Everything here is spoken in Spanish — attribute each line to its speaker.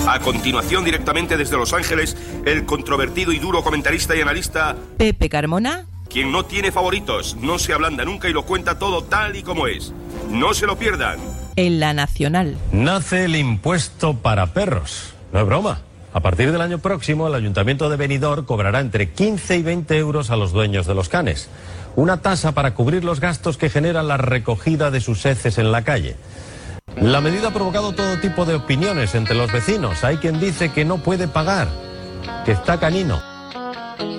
Speaker 1: A continuación, directamente desde Los Ángeles, el controvertido y duro comentarista y analista
Speaker 2: Pepe Carmona.
Speaker 1: Quien no tiene favoritos, no se ablanda nunca y lo cuenta todo tal y como es. No se lo pierdan.
Speaker 2: En La Nacional.
Speaker 3: Nace el impuesto para perros. No es broma. A partir del año próximo, el Ayuntamiento de Benidorm cobrará entre 15 y 20 euros a los dueños de los canes. Una tasa para cubrir los gastos que genera la recogida de sus heces en la calle. La medida ha provocado todo tipo de opiniones entre los vecinos. Hay quien dice que no puede pagar, que está canino.